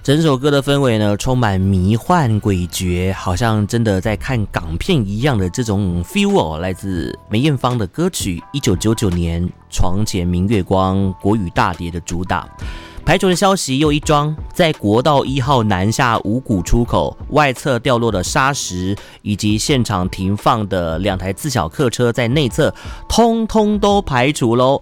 整首歌的氛围呢，充满迷幻诡谲，好像真的在看港片一样的这种 feel 哦。来自梅艳芳的歌曲，1999年《床前明月光》国语大碟的主打。排除的消息又一桩，在国道1号南下五股出口外侧掉落的砂石，以及现场停放的2台自小客车在内侧，通通都排除喽。